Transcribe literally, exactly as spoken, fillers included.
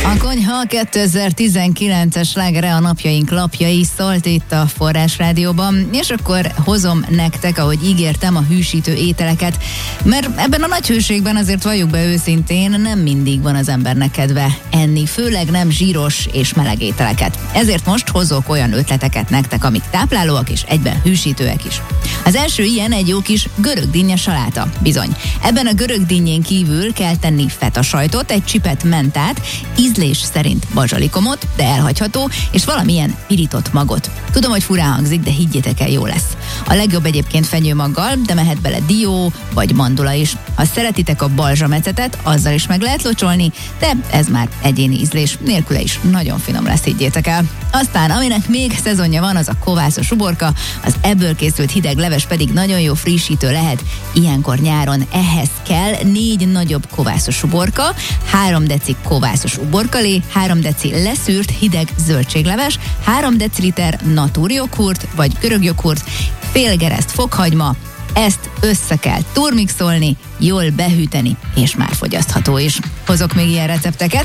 A Konyha kétezer-tizenkilences slágere a napjaink lapjai szólt itt a Forrás Rádióban, és akkor hozom nektek, ahogy ígértem, a hűsítő ételeket, mert ebben a nagy hőségben azért valljuk be őszintén, nem mindig van az embernek kedve enni, főleg nem zsíros és meleg ételeket. Ezért most hozok olyan ötleteket nektek, amik táplálóak és egyben hűsítőek is. Az első ilyen egy jó kis görögdinnye saláta. Bizony. Ebben a görögdinnyén kívül kell tenni feta sajtot, egy csipet mentát, ízlés szerint bazsalikomot, de elhagyható, és valamilyen pirított magot. Tudom, hogy furán hangzik, de higgyétek el, jó lesz. A legjobb egyébként fenyőmaggal, de mehet bele dió vagy mandula is. Ha szeretitek a balzsamecetet, azzal is meg lehet locsolni, de ez már egyéni ízlés, nélküle is nagyon finom lesz, higgyétek el. Aztán, aminek még szezonja van, az a kovászos uborka, az ebből készült hideg leves pedig nagyon jó frissítő lehet ilyenkor nyáron. Ehhez kell négy nagyobb kovászos uborka, három deci kovászos uborkalé, három deci leszűrt hideg zöldségleves, három deciliter natúrjoghurt vagy görögjoghurt, fél gereszt fokhagyma. Ezt össze kell turmixolni, jól behűteni, és már fogyasztható is. Hozok még ilyen recepteket,